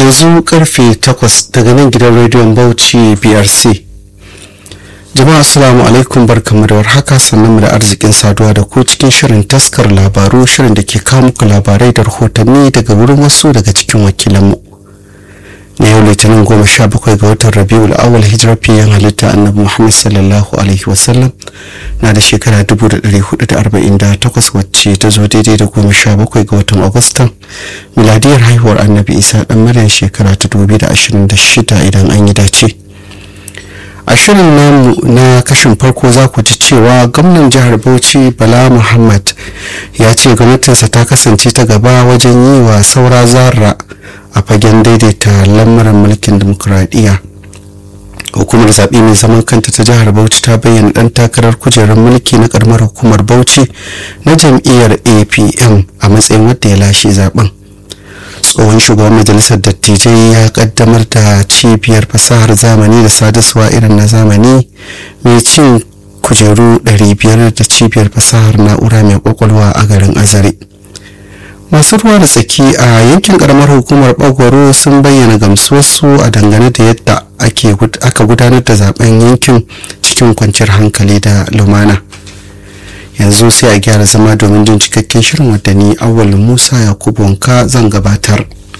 yanzu karfe 8 daga nan gidan rediyon Bauchi BRC. Jama'a assalamu alaikum, barkamu da warhaka, sannan mu da arzikin saduwa da ku cikin shirin taskar labaru, shirin da ke kawo muku labarai da rahotanni daga wurin wasu daga cikin wakilanmu. Na yau Litinin 17 ga watan Rabiul Awwal, hijirar fiyan halitta Annabi Muhammad sallallahu alaihi wasallam na da shekara 1448, wacce ta zo daidai da 17 ga watan Agusta miladiyar haihuwar Annabi Isa dan Maryam shekara ta 2026 idan an yi dace. A shirin namu na kashin farko za ku ji cewa gwamnan jihar Bauchi Bala Muhammad ya ce gwamnatinsa ta kasance ta gaba wajen yi wa saura zarra a fagen daidaita lamuran mulkin dimokuraɗiyya. Hukumar zaɓe mai zaman kanta ta jihar Bauchi ta bayyana ɗan takarar kujerar mulki na ƙaramar hukumar Bauchi na jam'iyyar APM a matsayin wadda ya lashe zaɓen. Tsohon shugaban majalisar dattijai ya kaddamar da cibiyar fasahar zamani da sadarwa irin na zamani mai cin kujeru 500 da cibiyar fasahar na'ura mai kwakwalwa a garin Azare. Masu ruwa da tsaki a yankin karamar hukumar Bagwaro sun bayyana gamsuwarsu a dangane da yadda aka gudanar da zaben yankin cikin kwanciyar hankali da lumana. Yanzu sai a gyara zama domin jin cikakken shirin wadda ni Awwal Musa Yakubu Wanka zan gabatar.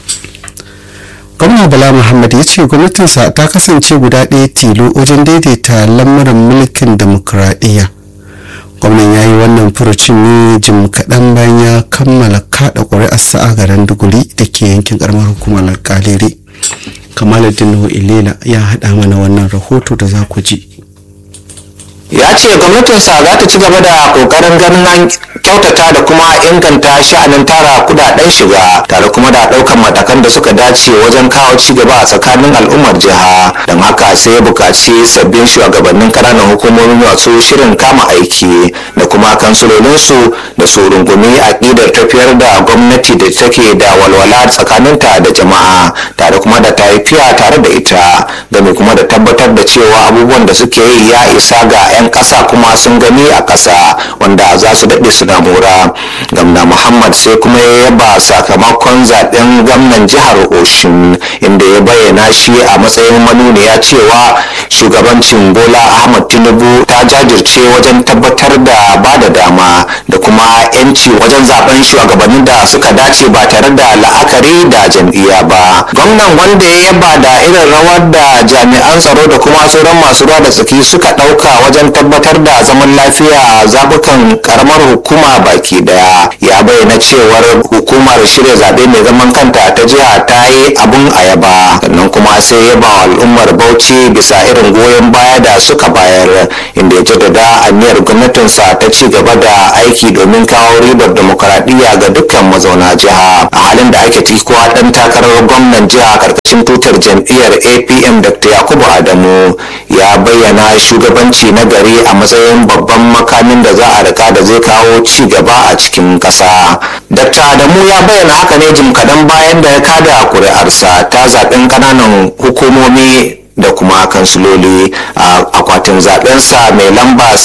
Gwamna Bala Muhammad ya ce gwamnatinsa ta kasance guda ɗaya tilo wajen daidaita lamuran mulkin dimokuraɗiyya. Gwamnan ya yi wannan furucin ne jim kaɗan bayan ya kammala kaɗa ƙuri'arsa a garin Duguri da ke yankin ƙaramar hukumar Alƙalere. Kamaluddin Ilela ya haɗa mana wannan rahoto da za ku ji. Ya ce gwamnatinsa za ta ci gaba da kokarin ganin an kyautata da kuma inganta sha'anin tara kudaden shiga, tare kuma da daukan matakan da suka dace wajen kawo ci gaba a tsakanin al'ummar jiha. Don haka sai ya buƙaci sabbin shugabannin ƙananan hukumomin masu shirin kama aiki da kuma kansulolinsu da su rungumi aƙidar tafiyar da gwamnati da take da walwala tsakaninta da jama'a, tare kuma da tafiya tare da ita, game kuma da tabbatar da cewa abubuwan da suke yi ya isa ga 'yan ƙasa kuma sun gani a ƙasa wanda za su daɗe su mora. Gwamna Muhammad sai kuma ya yaba sakamakon zaɓen gwamnan jihar Oshun, inda ya bayyana shi a matsayin manuniya cewa shugabancin Bola Ahmad Tinubu ta jajirce wajen tabbatar da ba da dama da kuma 'yanci wajen zaben shugabannin da suka dace ba tare da la'akari da jam'iyya ba. Gwamnan, wanda ya yaba da irin rawar da jami'an tsaro da kuma sauran masu ruwa da tsaki suka ɗauka wajen tabbatar da zaman lafiya a zabukan karamar hukuma baki daya, ya bayyana cewar hukumar shirya zaɓe mai zaman kanta ta jiha ta yi abun ayaba. Sannan kuma sai ya ba al'ummar Bauchi bisa irin goyon baya da suka bayar, inda ya jaddada aniyar gwamnatinsa ta ci gaba da aiki domin kawo ribar demokaradiyya ga dukkan mazauna jiha. A halin da ake ciki kuwa ɗan takarar gwamnan jiha karkashin tutar jam'iyyar APM Dr. Yakubu Adamu ya bayyana shugabanci na gari a matsayin babban makamin da za a rika da zai kawo ci gaba a cikin ƙasa. Dr. Adamu ya bayyana haka ne jim kaɗan bayan da ya kada kuri'arsa ta zaɓen ƙananan hukumomi da kuma kansiloli a akwatin zaɓensa mai lamba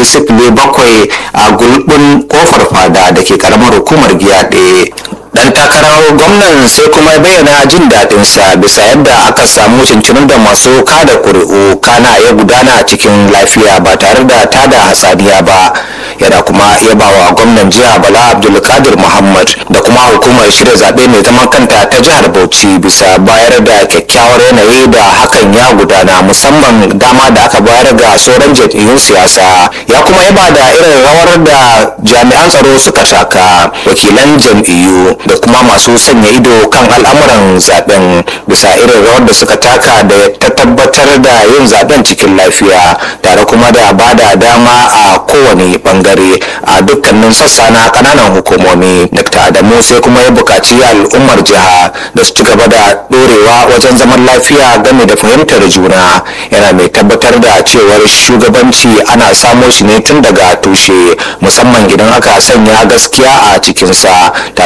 007 a gulbin kofar fada da ke ƙaramar hukumar Giyaɗe. Dan takarar gwamnan sai kuma bayyana jin daɗinsa bisa yadda aka samu cincirin da masu kada ƙuri'u kana ya gudana cikin lafiya ba tare da tada hatsaniya ba. Yana kuma yabawa gwamnan jiha Bala Abdulkadir Muhammad da kuma hukumar shirya zaɓe mai zaman kanta ta jihar Bauchi bisa bayar da kyakkyawar yanayi da hakan ya gudana, musamman dama da aka bayar ga sauran jam'iyyun siyasa. Ya kuma yaba da irin rawar da jami'an tsaro suka taka, wakilan jam'iyyu da kuma masu sanya ido kan al'amuran zaben bisa irin rawar da suka taka da ta tabbatar da yin zaben cikin lafiya, tare kuma da bada dama a kowane bangare a dukkanin sassa na kananan hukumomi. Dr. Adamu sai kuma ya bukaci al'ummar jiha da su ci gaba da dorewa wajen zaman lafiya game da fahimtar juna, yana mai tabbatar da cewar shugabanci ana samo shi ne tun daga tushe, musamman idan aka sanya gaskiya a cikinsa, tare kuma da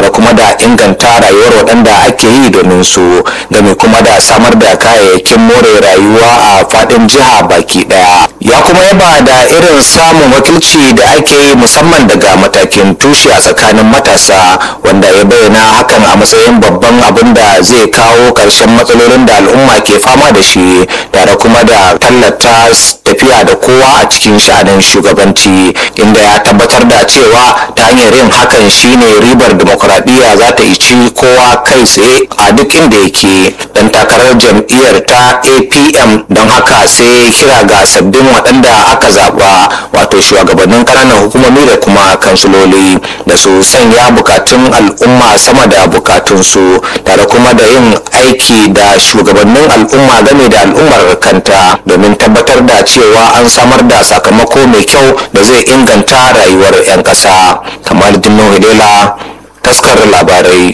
da inganta rayuwar waɗanda ake yi domin su game kuma da samar da kayayyakin more rayuwa a faɗin jiha baki ɗaya. Ya kuma yaba da irin samun wakilci da ake yi musamman daga matakin tushe a tsakanin matasa, wanda ya bayyana hakan a matsayin babban abin da zai kawo ƙarshen matsalolin da al'umma ke fama da shi, tare kuma da tallata tafiya da kowa a cikin sha'anin shugabanci, inda ya tabbatar da cewa ta hanyar yin hakan shine ribar dimokuraɗiyya za ta ici kowa kai tsaye a duk inda yake. Dan takarar jam'iyyar ta APM don haka sai kira ga sabbin waɗanda aka zaɓa, wato shugabannin ƙananan hukumomi da kuma kansuloli, da su sanya bukatun al'umma sama da bukatunsu, tare kuma da yin aiki da shugabannin al'umma game da al'ummar kanta domin tabbatar da cewa an samar da sakamako mai kyau da zai inganta rayuwar 'yan ƙasa. Kamar Dinno Hidela, taskar labarai.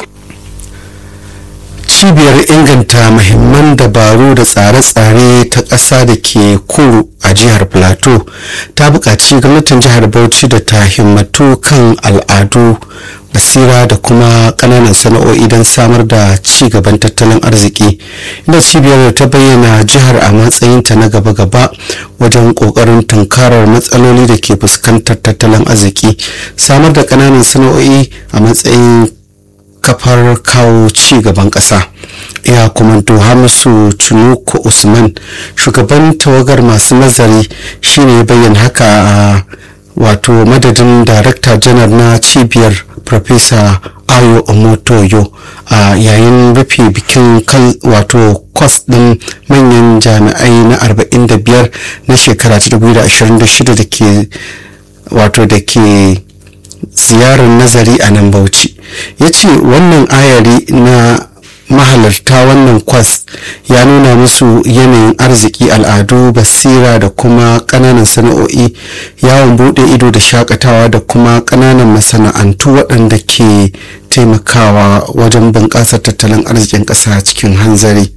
Cibiyar inganta muhimman dabaru da tsare-tsare ta ƙasa da ke Kuru a jihar Plateau ta buƙaci gwamnatin jihar Bauchi da ta himmatu kan al'adu, basira da kuma ƙananan sana'o'i don samar da ci gaban tattalin arziki, inda cibiyar ta bayyana jihar a matsayinta na gaba-gaba wajen ƙoƙarin tunkarar matsaloli da ke fuskantar tattalin arziki, samar da ƙananan sana'o'i a matsayin kafar kawo ci gaban ƙasa. Ya kumanto Hamisu Chunuko Usman, shugaban tawagar masu nazari, shine bayyana haka a wato madadin darakta janar na cibiyar Professor Ayo Omotoyo a yayin rufe bikin wato kwas din manyan jami'ai na 45 na shekara 2026 da ke wato da ke ziyarar nazari a nan Bauchi. Ya ce wannan ayari na mahalarta wannan kwas ya nuna musu yanayin arziki, al'adu, basira da kuma ƙananan sana'o'i, yawon bude ido da shakatawa da kuma ƙananan masana'antu waɗanda ke taimakawa wajen bunƙasar tattalin arzikin ƙasa cikin hanzari.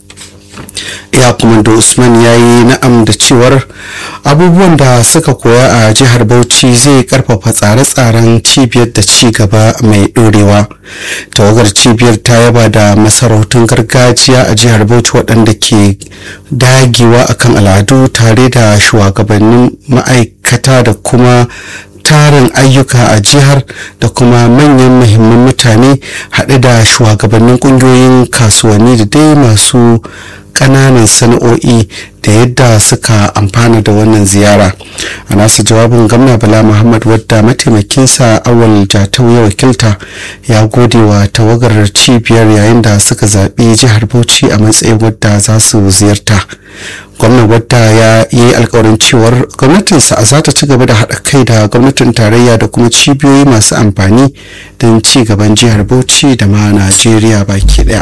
Ya kuma da Usman ya yi na'am da cewar abubuwan da suka koya a jihar Bauchi zai karfafa tsare-tsaren cibiyar da ci gaba mai ɗorewa. Tawagar cibiyar ta yaba da masarautun gargajiya a jihar Bauchi waɗanda ke dagewa akan al'adu, tare da shugabannin ma'aikata da kuma tarin ayyuka a jihar da kuma manyan muhimman mutane haɗe da shugabannin ƙungiyoyin kasuwanni da dai masu ƙananan sana'o'i da yadda suka amfana da wannan ziyara. A nasa jawabin, gwamna Bala Muhammad, wadda mataimakinsa Awal Jatau ya wakilta, ya gode wa tawagar cibiyar yayin da suka zaɓi jihar Bauchi a matsayin wadda za su ziyarta. Gwamnan, wadda ya yi alkawarin cewar gwamnatinsa za ta ci gaba da haɗa kai da gwamnatin tarayya da kuma cibiyoyi masu amfani don ci gaban jihar Bauchi da ma Najeriya baki ɗaya.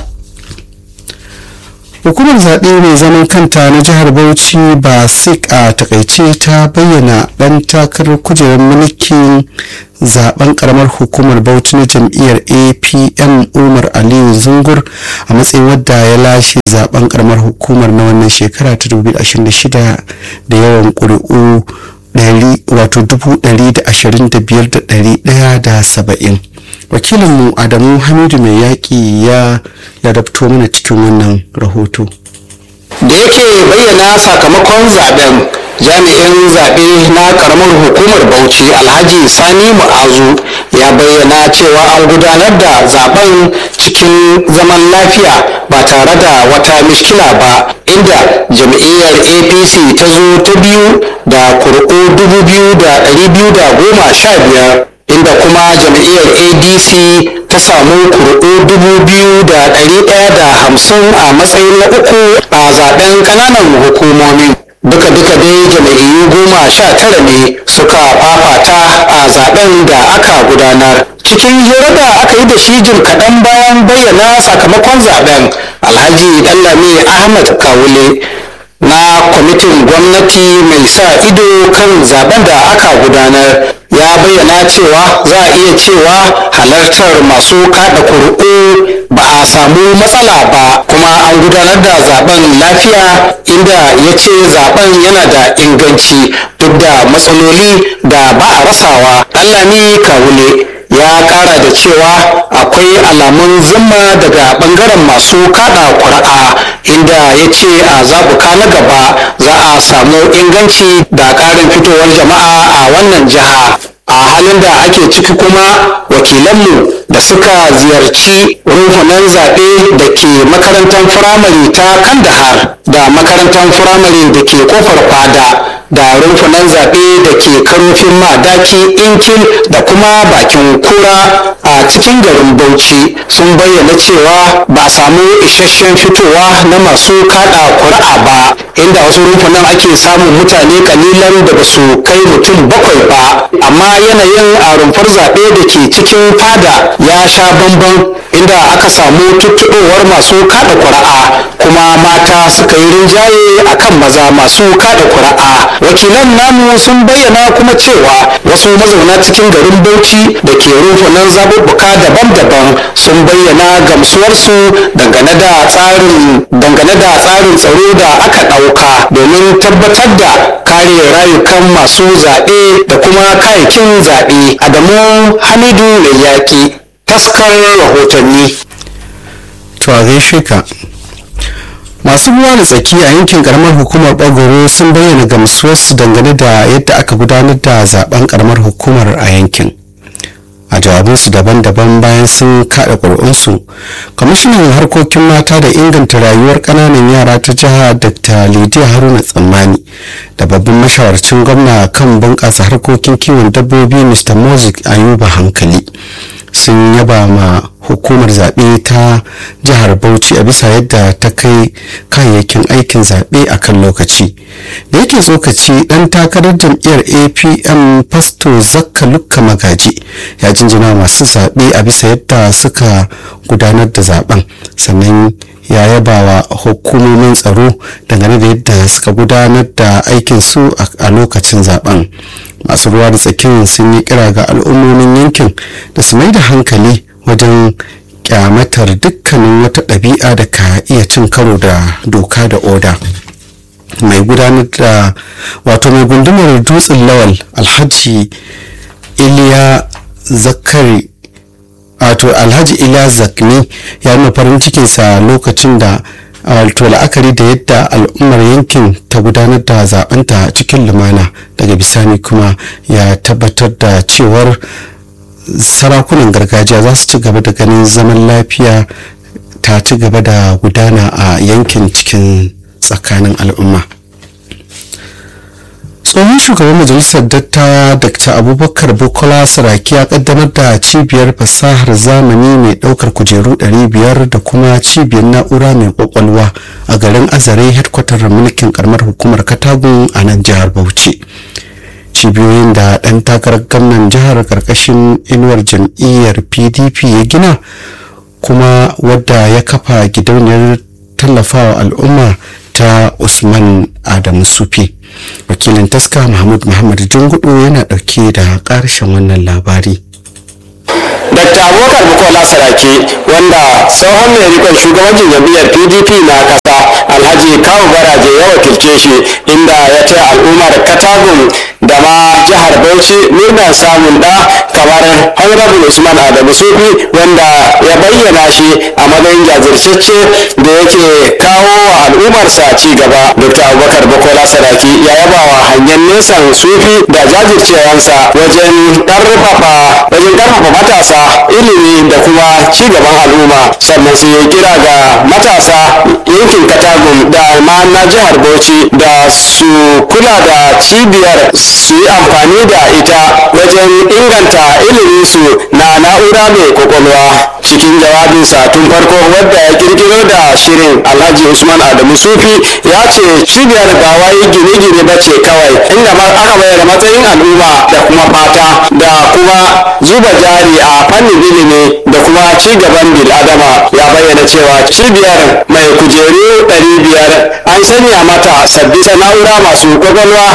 Hukumar zaɓe mai zaman kanta na jihar Bauchi BASIC a takaice ta bayyana ɗan takarar kujerar mulkin zaben karamar hukumar Bauchi na jam'iyyar APM Umar Aliyu Zungur a matsayin wadda ya lashe zaben karamar hukumar na wannan shekara ta 2026 da yawan ƙuri'u 125,170. Wakilinmu Adamu Hamidu mai yaƙi ya ladabto mana cikin wannan rahoto. Da yake bayyana sakamakon zaben, jami'in zaɓe na karamar hukumar Bauchi Alhaji Sani Mu'azu ya bayyana cewa an gudanar da zaben cikin zaman lafiya ba tare da wata mishkila ba, inda jam'iyyar APC ta zo ta biyu da kuri'u 2,215, inda kuma jam'iyyar ADC ta samu kuri'u 2,150 a matsayin na uku a zaben kananan hukumomi. Duka dai jam'iyyu 19 ne suka fafata a zaben da aka gudanar. Cikin hira da aka yi da shi jim kaɗan bayan bayyana sakamakon zaben, Alhaji Dallami Ahmad Kawule na kwamitin gwamnati mai sa ido kan zaben da aka gudanar ya bayyana cewa za a iya cewa halartar masu kada kuri'u ba a samu matsala ba, kuma an gudanar da zaben lafiya, inda ya ce zaben yana da inganci duk da matsaloli da ba a rasawa. Dallami Kawule ya kara da cewa akwai alamun zimma daga bangaren masu kada kuri'a, inda ya ce a zabuka na gaba za a samu inganci da karin fitowar jama'a a wannan jiha. A halin da ake ciki kuma wakilanmu da suka ziyarci rumfunan zaɓe da ke makarantar firamare ta Kandahar da makarantar firamare da ke kofar fada da rumfunan zaɓe da ke karofin madaki inkil da kuma bakin kura a cikin garin Bauchi sun bayyana cewa ba a samu isasshen fitowa na masu kada kuri'a ba, inda wasu rumfunan ake samun mutane kalilan da ba su kai mutum 7 ba, amma yanayin a rumfar zaɓe da ke cikin fada ya sha bamban, inda aka samu tuttuɗowar masu kada kuri'a kuma mata suka yi rinjaye akan maza masu kada kuri'a. Wakilan namu sun bayyana kuma cewa wasu mazauna cikin garin Bauchi da ke rumfunan zaɓuɓɓuka daban-daban sun bayyana gamsuwarsu dangane da tsarin tsaro da aka ɗauka domin tabbatar da kare rayukan masu zaɓe da kuma kayayyakin zaɓe. Adamu Hamidu mai yaƙi, taskar rahotanni. To a gaishe ka. Masu ruwa da tsaki a yankin karamar hukumar Bagoro sun bayyana gamsuwarsu dangane da yadda aka gudanar da zaben karamar hukumar a yankin. A jawabinsu daban-daban bayan sun kada ƙuri'unsu, kwamishinan harkokin mata da inganta rayuwar ƙananan yara ta jiha Dr. Lidiya Haruna Tsammani da babban mashawarcin gwamna kan bunƙasa harkokin kiwon dabbobi Mr. Mozik Ayuba Hankali sun yaba ma hukumar zaɓe ta jihar Bauchi a bisa yadda ta kai kayayyakin aikin zaɓe a kan lokaci. Da yake tsokaci ɗan takarar jam'iyyar APM Pasto Zakka Lukka Magaji ya jinjina masu zaɓe a bisa yadda suka gudanar da zaɓen, sannan ya yaba wa hukumomin tsaro dangane da yadda suka gudanar da aikin su a lokacin zaɓen. Masu ruwa da tsakin sun yi kira ga al'ummomin yankin da su mai da hankali wajen kyamatar dukkanin wata ɗabi'a da ka iya cin karo da doka da oda. Mai gudanar da mai gundumar Dutsen Lawal Alhaji Iliya Zakari Alhaji Iliya Zakni ya nuna farin cikinsa lokacin da la'akari da yadda al'ummar yankin ta gudanar da zaɓenta cikin lumana. Daga bisani kuma ya tabbatar da cewar sarakunan gargajiya za su ci gaba da ganin zaman lafiya ta ci gaba da gudana a yankin cikin tsakanin al'umma. Tsohon shugaban majalisar dattawa Dr. Abubakar Bukola Saraki ya kaddamar da cibiyar fasahar zamani mai daukar kujeru 500 da kuma cibiyar na'ura mai kwakwalwa a garin Azare, headquarter mulkin karamar hukumar Katagun a nan jihar Bauchi. Cibiyoyin da ɗan takarar gwamnan jihar karkashin inuwar jam'iyyar PDP ya gina kuma wadda ya kafa gidauniyar tallafawa al'umma ta Usman Adamu Sufi. Wakilin taska Muhammad Jungudu yana ɗauke da ƙarshen wannan labari. Dr. Abubakar Bukola Saraki, wanda tsohon mai rikon shugabancin jam'iyyar PDP na ƙasa Alhaji Kawu Baraje ya wakilce shi, inda ya ce al'ummar Katagun da ma jihar Bauchi murnar samun kamar Honorable Usman Adamu Sufi, wanda ya bayyana shi a matsayin jajirtacce da yake kawo wa al'ummarsa ci gaba. Dr. Abubakar Bukola Saraki ya yaba wa hangen nesan Sufi da jajircewansa wajen ƙarfafa matasa ilimi da kuma ci gaban al'umma, sannan sai ya kira ga matasa yankin Katagun da ma na jihar Bauchi da su kula da cibiyar, su yi amfani da ita wajen inganta ilimin su na na'ura mai kwakwalwa. Cikin jawabinsa tun farko wadda ya kirkiro da shirin, Alhaji Usman Adamu Sufi ya ce cibiyar ba wai gine-gine ba ce kawai, inda aka bayar matsayin al'umma da kuma fata da kuma zuba jari a fannin ilimi da kuma ci gaban bil'adama. Ya bayyana cewa cibiyar mai kujeru 500 an sanya mata sabbin na'ura masu kwakwalwa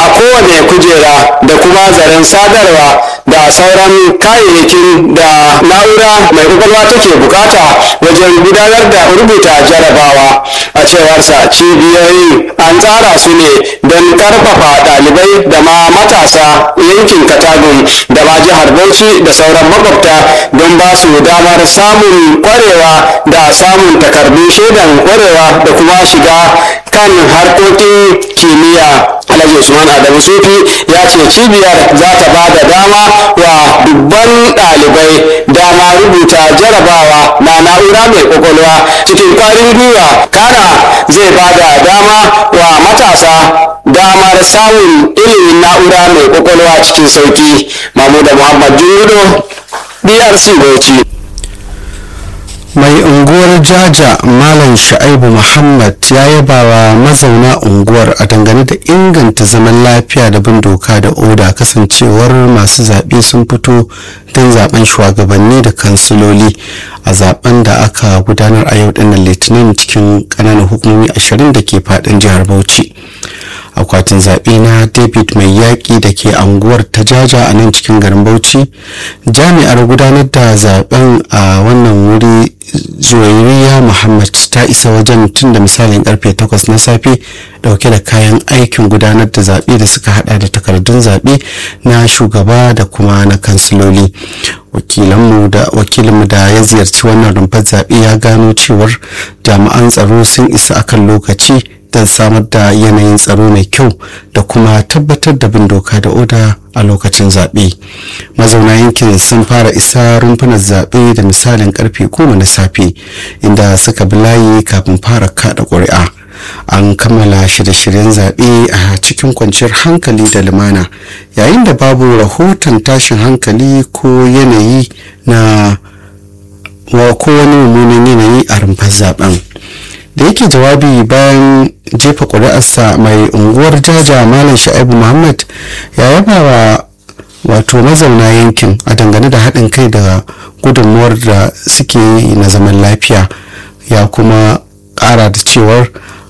a kowane kujera da kuma zaren sadarwa da sauran kayayyakin da na'ura mai kwakwalwa take bukata wajen gudanar da rubuta jarabawa. A cewarsa cibiyoyi an tsara su ne don karfafa ɗalibai da ma matasa yankin Katagun da ma jihar Bauchi da sauran makwabta don ba su damar samun kwarewa da samun takardun shaidan kwarewa da kuma shiga kan harkokin kimiyya. Alhaji Usman Adamu Sufi ya ce cibiyar za ta ba da dama wa dubban ɗalibai dama rubuta jarabawa na na'ura mai kwakwalwa cikin kwarin gwiwa, kana zai ba da dama wa matasa damar samun ilimin na'ura mai kwakwalwa cikin sauki. Mahmuda Muhammad Jungudo, BRC Bauchi. mai unguwar jaja malam sha'ibu muhammad ya yaba wa mazauna unguwar a dangane da inganta zaman lafiya da bin doka da oda, kasancewar masu zaɓe sun fito don zaben shugabanni da kansiloli a zaben da aka gudanar a yau dinnan litinin cikin ƙananan hukumomi 20 da ke faɗin jihar Bauchi. Akwatin zaɓe na David mai yaƙi da ke anguwar ta jaja a nan cikin garin Bauchi, jami'ar gudanar da zaben a wannan wuri Zuwairiya Muhammad ta isa wajen tun da misalin karfe 8 na safe dauke da kayan aikin gudanar da zaɓe da suka hada da takardun zaɓe na shugaba da kuma na kansiloli. Wakilinmu da ya ziyarci wannan rumfar zaɓe ya gano cewar jami'an tsaro sun isa akan lokaci don samar da yanayin tsaro mai kyau da kuma tabbatar da bin doka da oda a lokacin zaɓe. Mazauna yankin sun fara isa rumfunan zaɓe da misalin karfe 10 na safe inda suka bi layi kafin fara kaɗa ƙuri'a. An kammala shirye-shiryen zaɓe a cikin kwanciyar hankali da lumana, yayin da babu rahoton tashin hankali ko yanayi na ko wani mummunan yanayi a rumfar zaɓen. Da yake jawabi bayan jefa ƙuri'arsa, mai unguwar jaja malam sha'ibu muhammad ya yaba wa wato mazauna yankin a dangane da haɗin kai da gudunmuwar da suke yi na zaman lafiya. Ya kuma ƙara da cewar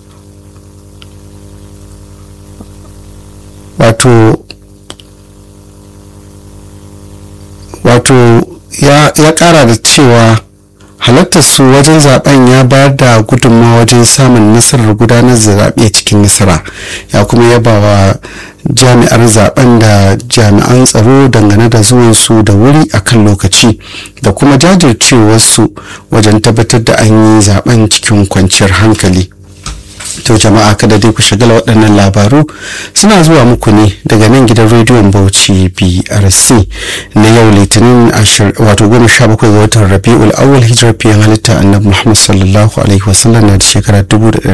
ya ƙara da cewa halartar su wajen zaben ya bayar da gudunmawa wajen samun nasarar gudanar da zaɓe cikin nasara. Ya kuma yaba wa jami'ar zaben da jami'an tsaro dangane da zuwan su da wuri akan lokaci da kuma jajircewarsu wajen tabbatar da an yi zaben cikin kwanciyar hankali. To jama'a, kada dai ku shagala, waɗannan labaru suna zuwa muku ne daga nan gidan rediyon Bauchi BRC na yau litinin 17 ga watan Rabiul Awwal, hijirar fiyan halitta annabi Muhammad sallallahu alaihi wasallam na da shekara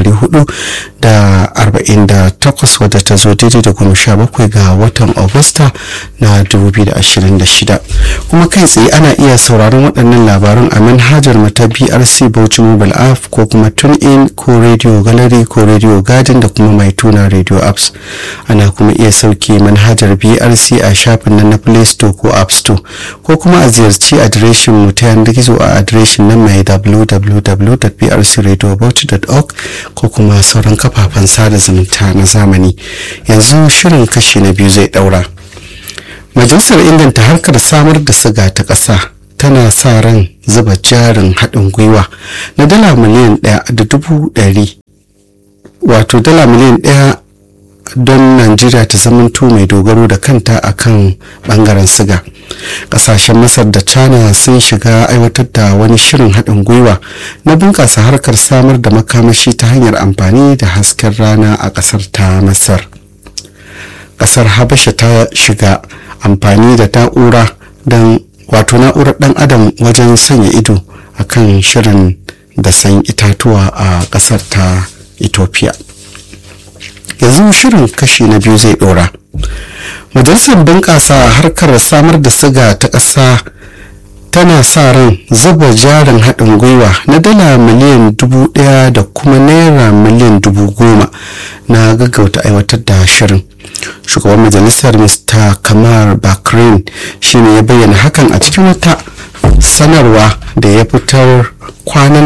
1448 wadda ta zo daidai da 17 ga watan Agusta na 2026. Kuma kai tsaye ana iya sauraron waɗannan labarun a manhajar mata BRC Bauchi Mobile App ko kuma TuneIn ko Radio Gallery ko Radio Garden da kuma mai tuna Radio Apps. Ana kuma iya sauke manhajar BRC a shafin nan na Play Store ko App Store, ko kuma a ziyarci adireshin mu ta yanar gizo a adireshin nan mai www.brcradiobauchi.org ko kuma sauran kafafen sada zumunta na zamani. Yanzu shirin kashi na biyu zai daura. Majalisar inganta harkar samar da siga ta ƙasa tana sa ran zuba jarin haɗin gwiwa na dala miliyan 1.100, wato dala miliyan 1 don Najeriya ta zamanto mai dogaro da kanta akan bangaren siga. Kasashen Masar da China sun shiga aiwatar da wani shirin haɗin gwiwa na bunƙasa harkar samar da makamashi ta hanyar amfani da hasken rana a ƙasar ta Masar. Ƙasar Habasha ta shiga amfani da na'urar ɗan adam wajen sanya ido akan shirin da san itatuwa a ƙasar ta Ethiopia. Yanzu shirin kashi na biyu zai dora. Majalisar bunƙasa harkar samar da siga ta ƙasa tana sa ran zuba jarin haɗin gwiwa na dala miliyan 1,000 da kuma naira miliyan 10,000 na gaggauta aiwatar da shirin. Shugaban majalisar Mr. Kamar Bakrin shine ya bayyana hakan a cikin wata sanarwa da ya fitar kwanan nan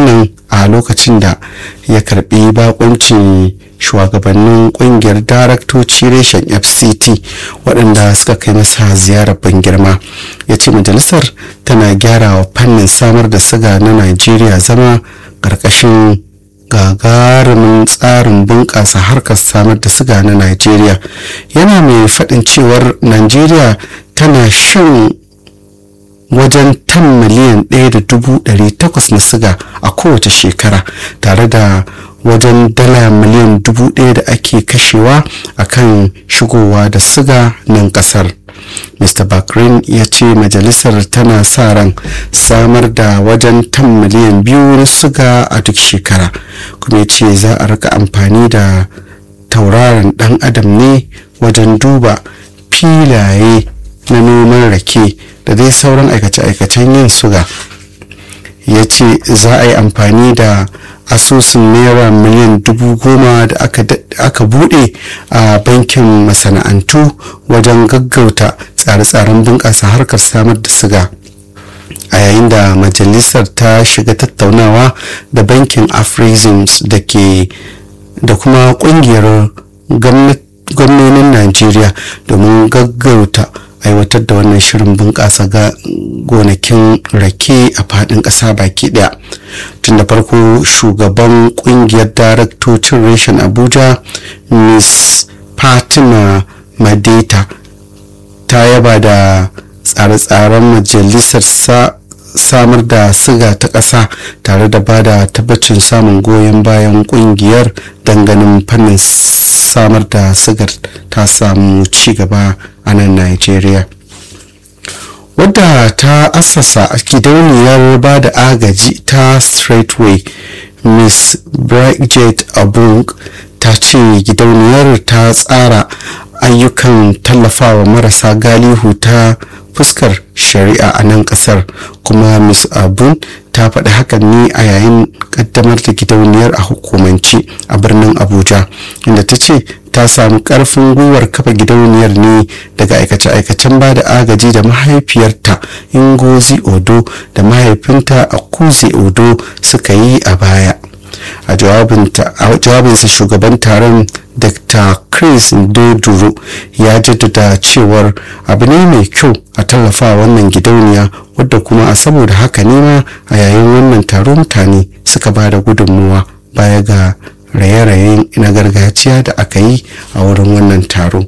a lokacin da ya karbi bakuncin shugabannin kungiyar daraktoci reshen fct waɗanda suka kai masa ziyarar ban girma. Ya ce majalisar tana gyara wa fannin samar da siga na najeriya zama ƙarƙashin gagarumin tsarin bunƙasa harkar samar da siga na najeriya. Yana mai faɗin cewar najeriya tana shan wajen tan miliyan 1.800 na siga a kowace shekara, tare da wajen dala miliyan 1,000 da ake kashewa a kan shigowa da siga nan kasar. Mr. Bakrin ya ce majalisar tana sa ran samar da wajen tan miliyan 2 na siga a duk shekara, kuma ya ce za a rika amfani da tauraron dan adam ne wajen duba filaye na noman rake da dai sauran aikace-aikacen yin suga. Ya ce za a yi amfani da asusun naira miliyan 10,000 da aka bude a bankin masana'antu wajen gaggauta tsare-tsaren bunƙasa harkar samar da siga. A yayin da majalisar ta shiga tattaunawa da bankin afrasims da kuma ƙungiyar gwamnonin najeriya domin gaggauta aiwatar da wannan shirin bunƙasa ga gonakin rake a faɗin ƙasa baki ɗaya. Tun da farko shugaban ƙungiyar daraktocin reshen abuja Ms. Fatima Madeta ta yaba da tsare-tsaren majalisar samar da siga ta ƙasa, tare da ba da tabbacin samun goyon bayan ƙungiyar danganin fannin samar da sigar ta samu ci gaba a nan Najeriya. Wadda ta assasa gidauniyar ba da agaji ta Straightway, Miss Bridget Abung ta ce gidauniyar ta tsara ayyukan tallafawa marasa galihu ta fuskar shari'a a nan kasar, kuma Miss Abun ta faɗi hakan ne a yayin kaddamar da gidauniyar a hukumance a birnin Abuja, inda ta ce ta samu ƙarfin gwiwar kafa gidauniyar ne daga aikace-aikacen ba da agaji da mahaifiyarta Ngozi Odo da mahaifinta Akuze Odo suka yi a baya. A jawabinsa shugaban taron Dr. Chris Ndoduro ya jaddada cewar abu ne mai kyau a tallafa wannan gidauniya, wadda kuma a saboda haka ne ma a yayin wannan taro mutane suka ba da gudunmuwa baya ga raye-raye na gargajiya da aka yi a wurin wannan taro.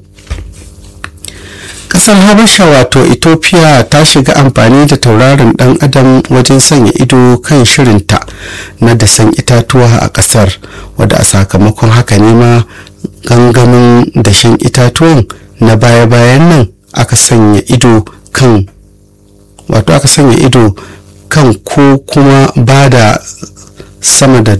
Kasar Habasha wato Ethiopia ta shiga amfani da tauraron dan adam wajen sanya ido kan shirinta na dasan itatuwa a kasar, wadda a sakamakon haka ne ma gangamin dashen itatuwan na baya-bayan nan aka sanya ido kan ko kuma ba da sama da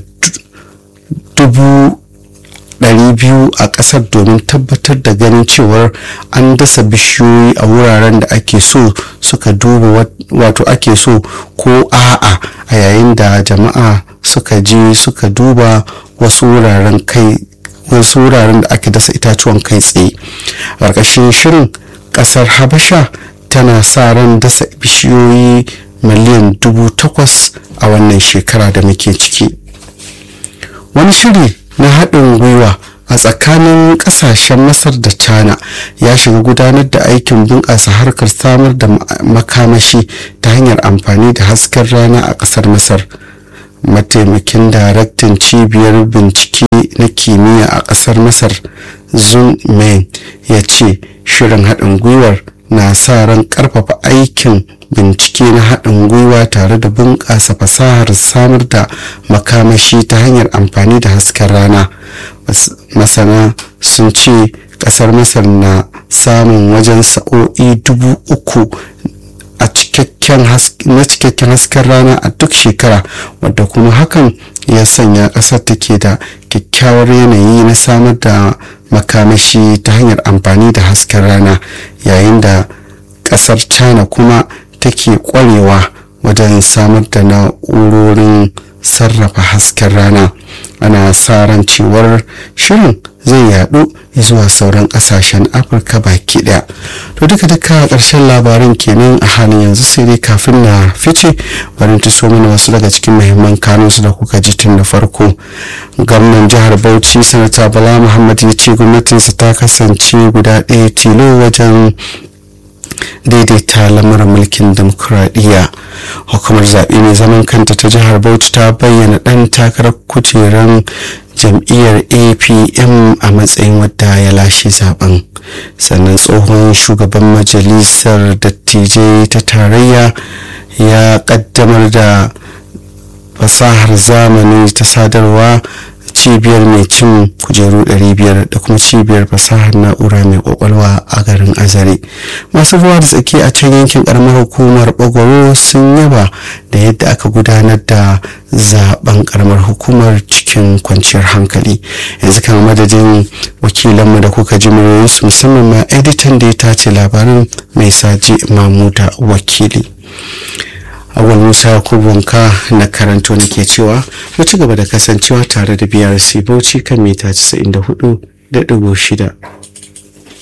200,000 a kasar domin tabbatar da ganin cewar an dasa bishiyoyi a wuraren da ake so suka duba ake so ko a'a, a yayin da jama'a suka je suka duba wasu wuraren da ake dasa itatuwan kai tsaye. A ƙarƙashin shirin ƙasar Habasha tana sa ran dasa bishiyoyi miliyan 8,000 a wannan shekara da muke ciki. Wani shiri na haɗin gwiwa a tsakanin ƙasashen Masar da China ya shiga gudanar da aikin bunƙasa harkar samar da makamashi ta hanyar amfani da hasken rana a ƙasar Masar. Mataimakin daraktan cibiyar bincike na kimiyya a ƙasar Masar Zun Main ya ce shirin haɗin gwiwar na sa ran ƙarfafa aikin bincike na haɗin gwiwa tare da bunƙasa fasahar samar da makamashi ta hanyar amfani da hasken rana. Masana sun ce ƙasar Masar na samun wajen sa'o'i 3,000 na cikakken hasken rana a duk shekara, wadda kuma hakan ya sanya ƙasar take da kyakkyawar yanayi na samar da makamashi ta hanyar amfani da hasken rana, yayin da ƙasar China kuma take kwarewa wajen samar da na'urorin sarrafa hasken rana. Ana sa ran cewar shirin zai yadu zuwa sauran kasashen afirka baki daya. To duka a ƙarshen labarin kenan a halin yanzu, sai dai kafin na fice barin ta so mana wasu daga cikin muhimman kanunsu da kuka ji tun da farko. Gwamnan jihar Bauchi Sanata Bala Muhammad ya ce gwamnatinsa ta kasance guda ɗaya tilo wajen daidaita lamarin mulkin demokuraɗiyya. Hukumar zaɓe mai zaman kanta ta jihar Bauchi ta bayyana ɗan takarar kujeran jam'iyyar APM a matsayin wadda ya lashe zaben. Sannan tsohon shugaban majalisar dattijai ta tarayya ya kaddamar da fasahar zamani ta sadarwa, cibiyar mai cin kujeru 500 da kuma cibiyar fasahar na'ura mai kwakwalwa a garin Azare. Masu ruwa da tsaki a can yankin karamar hukumar Bagwaro sun yaba da yadda aka gudanar da zaben karamar hukumar cikin kwanciyar hankali. Yanzu kan madadin wakilanmu da kuka ji muryoyinsu, musamman ma editan da ya tace labarin mai saji Mamuda Wakili. Awal Musa Yakubunka na karanto nake cewa mu ci gaba da kasancewa tare da BRC Bauchi kan mita 94.6.